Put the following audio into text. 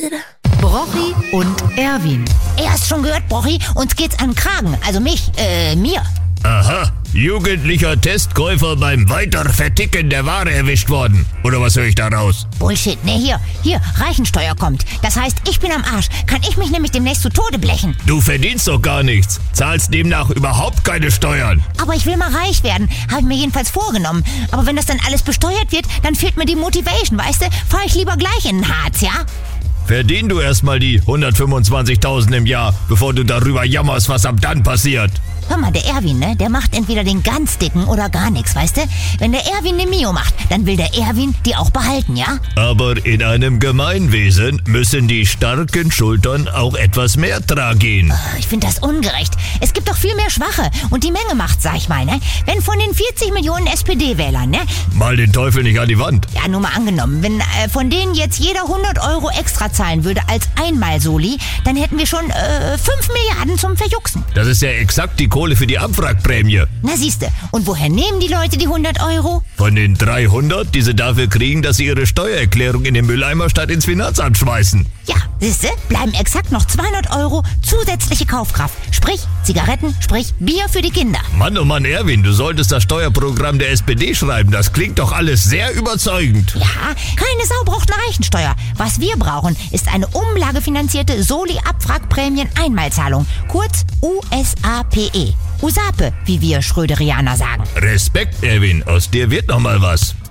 Brochi und Erwin. Hast schon gehört, Brochi? Uns geht's an den Kragen. Also mir. Aha, jugendlicher Testkäufer beim Weiterverticken der Ware erwischt worden. Oder was höre ich da raus? Bullshit. Ne, hier, Reichensteuer kommt. Das heißt, ich bin am Arsch. Kann ich mich nämlich demnächst zu Tode blechen. Du verdienst doch gar nichts. Zahlst demnach überhaupt keine Steuern. Aber ich will mal reich werden. Habe ich mir jedenfalls vorgenommen. Aber wenn das dann alles besteuert wird, dann fehlt mir die Motivation, weißt du? Fahr ich lieber gleich in den Harz, ja? Verdien du erstmal die 125.000 im Jahr, bevor du darüber jammerst, was ab dann passiert. Hör mal, der Erwin, ne? Der macht entweder den ganz dicken oder gar nichts, weißt du? Wenn der Erwin eine Mio macht, dann will der Erwin die auch behalten, ja? Aber in einem Gemeinwesen müssen die starken Schultern auch etwas mehr tragen. Ich finde das ungerecht. Es gibt doch viel mehr Schwache und die Menge macht's, sag ich mal, ne? Wenn von den 40 Millionen SPD-Wählern, ne? Mal den Teufel nicht an die Wand. Ja, nur mal angenommen, wenn von denen jetzt jeder 100 Euro extra zahlen würde als Einmal-Soli, dann hätten wir schon 5 Milliarden zum Verjuxen. Das ist ja exakt die Kohle für die Abwrackprämie. Na siehste, und woher nehmen die Leute die 100 Euro? Von den 300, die sie dafür kriegen, dass sie ihre Steuererklärung in den Mülleimer statt ins Finanzamt schmeißen. Ja, siehste, bleiben exakt noch 200 Euro zusätzliche Kaufkraft. Sprich Zigaretten, sprich Bier für die Kinder. Mann, oh Mann, Erwin, du solltest das Steuerprogramm der SPD schreiben. Das klingt doch alles sehr überzeugend. Ja, keine Sau braucht eine Reichensteuer. Was wir brauchen, ist eine umlagefinanzierte Soli-Abwrackprämien-Einmalzahlung. Kurz USAPE. USAPE, wie wir Schröderianer sagen. Respekt, Erwin, aus dir wird noch mal was.